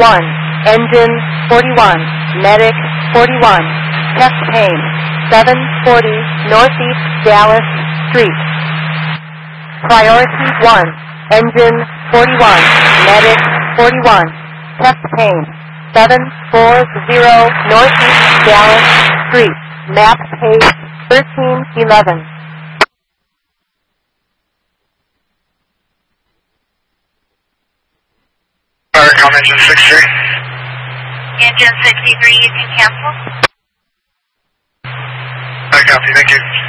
1. Engine 41. Medic 41. Chest pain 740 Northeast Dallas Street. Priority 1. Engine 41. Medic 41. Chest pain 740 Northeast Dallas Street. Map page 1311. Powercom engine 63. Engine 63, you can cancel. I copy, thank you.